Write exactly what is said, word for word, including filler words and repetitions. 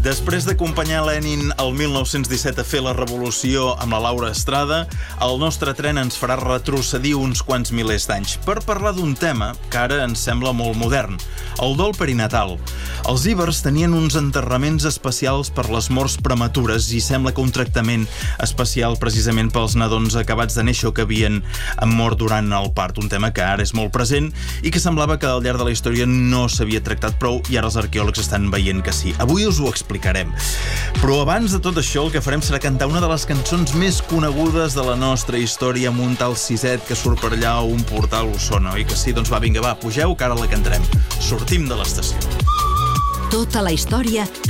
Després d'acompanyar Lenin el mil nou-cents disset a fer la revolució amb la Laura Estrada, el nostre tren ens farà retrocedir uns quants milers d'anys per parlar d'un tema que ara ens sembla molt modern, el dol perinatal. Els íbers tenien uns enterraments especials per les morts prematures i sembla que un tractament especial precisament pels nadons acabats de néixer o que havien mort durant el part, un tema que ara és molt present i que semblava que al llarg de la història no s'havia tractat prou i ara els arqueòlegs estan veient que sí. Avui us ho explicarem. Però abans de tot això el que farem serà cantar una de les cançons més conegudes de la nostra història amb un tal Siset que surt per allà a un portal us sona, oi que sí? Doncs va, vinga, va, pugeu que ara la cantarem. Sortim de l'estació. Tota la història